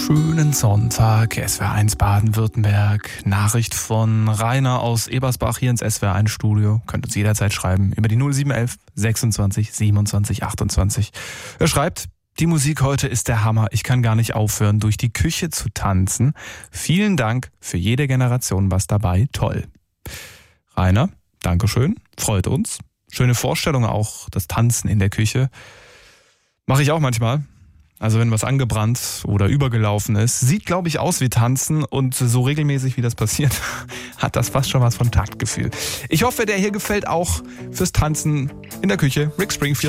Schönen Sonntag, SWR1 Baden-Württemberg. Nachricht von Rainer aus Ebersbach hier ins SWR1 Studio. Könnt uns jederzeit schreiben über die 0711 26 27 28. Er schreibt: Die Musik heute ist der Hammer. Ich kann gar nicht aufhören, durch die Küche zu tanzen. Vielen Dank, für jede Generation was dabei. Toll. Rainer, Dankeschön. Freut uns. Schöne Vorstellung auch, das Tanzen in der Küche. Mache ich auch manchmal. Also wenn was angebrannt oder übergelaufen ist, sieht, glaube ich, aus wie Tanzen, und so regelmäßig wie das passiert, hat das fast schon was von Taktgefühl. Ich hoffe, der hier gefällt auch fürs Tanzen in der Küche. Rick Springfield.